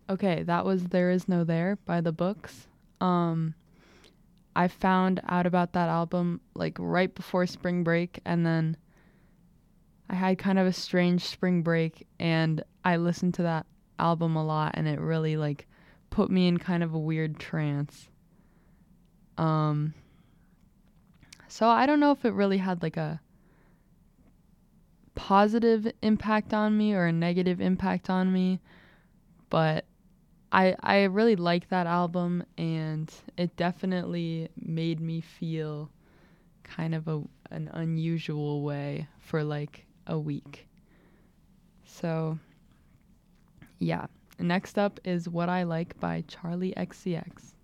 Okay, that was There Is No There by The Books. Um, I found out about that album like right before spring break, and then I had kind of a strange spring break, and I listened to that album a lot, and it really like put me in kind of a weird trance. Um, so I don't know if it really had like a positive impact on me or a negative impact on me, but I really like that album, and it definitely made me feel kind of an unusual way for like a week. So, yeah. Next up is What I Like by Charlie XCX.